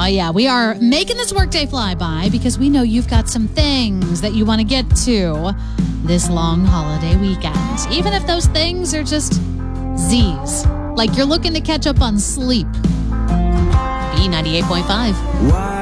yeah, we are making this workday fly by because we know you've got some things that you want to get to this long holiday weekend. Even if those things are just Z's, like you're looking to catch up on sleep. B98.5.